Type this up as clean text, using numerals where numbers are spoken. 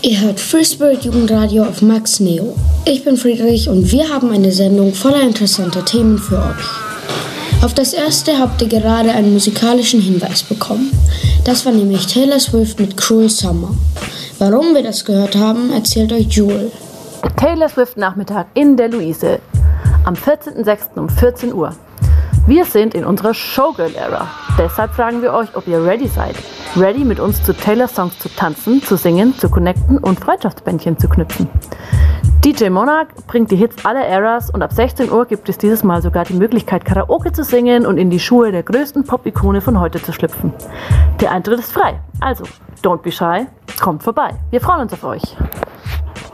Ihr hört Free Spirit Jugendradio auf Max Neo. Ich bin Friedrich und wir haben eine Sendung voller interessanter Themen für euch. Auf das erste habt ihr gerade einen musikalischen Hinweis bekommen. Das war nämlich Taylor Swift mit Cruel Summer. Warum wir das gehört haben, erzählt euch Jule. Taylor Swift Nachmittag in der Luise am 14.06. um 14 Uhr. Wir sind in unserer Showgirl-Ära. Deshalb fragen wir euch, ob ihr ready seid. Ready, mit uns zu Taylor-Songs zu tanzen, zu singen, zu connecten und Freundschaftsbändchen zu knüpfen. DJ Monarch bringt die Hits aller Eras und ab 16 Uhr gibt es dieses Mal sogar die Möglichkeit, Karaoke zu singen und in die Schuhe der größten Pop-Ikone von heute zu schlüpfen. Der Eintritt ist frei, also don't be shy, kommt vorbei. Wir freuen uns auf euch.